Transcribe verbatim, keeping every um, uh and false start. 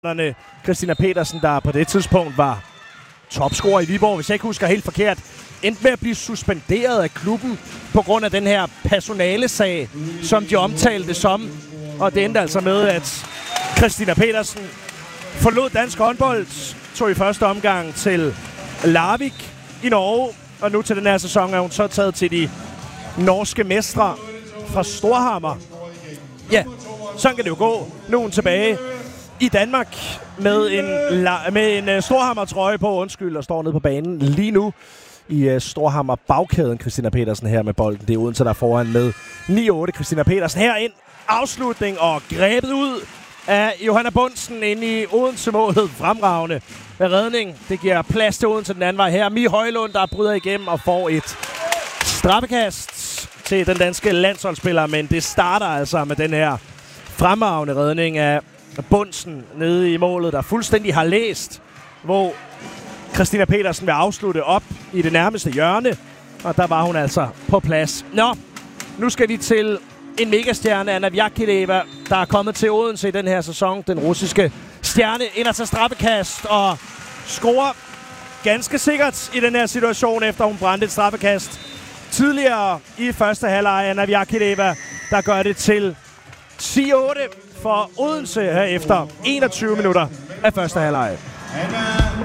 Christina Petersen, der på det tidspunkt var topscorer i Viborg, hvis jeg ikke husker helt forkert, endte med at blive suspenderet af klubben på grund af den her personalesag, som de omtalte det som. Og det endte altså med, at Christina Petersen forlod dansk håndbold, tog i første omgang til Larvik i Norge, og nu til den her sæson er hun så taget til de norske mestre fra Storhamar. Ja, sådan kan det jo gå. Nu er hun tilbage i Danmark med en, med en uh, Storhamar-trøje på, undskyld, og står nede på banen lige nu i uh, Storhamar-bagkæden. Christina Petersen her med bolden. Det er Odense, der er foran med ni otte. Christina Petersen her ind. Afslutning og grebet ud af Johanna Bundsen inde i Odense-målet. Fremragende redning. Det giver plads til Odense den anden vej her. Mie Højlund, der bryder igennem og får et straffekast til den danske landsholdsspiller. Men det starter altså med den her fremragende redning af Bundsen nede i målet, der fuldstændig har læst, hvor Christina Petersen vil afslutte op i det nærmeste hjørne. Og der var hun altså på plads. Nå, nu skal vi til en megastjerne, Anna Vjakedeva, der er kommet til Odense i den her sæson. Den russiske stjerne ind og tager straffekast og scorer ganske sikkert i den her situation, efter hun brændte et straffekast tidligere i første halvleg. Anna Vjakedeva, der gør det til ti otte for Odense her efter enogtyve minutter af første halvleg.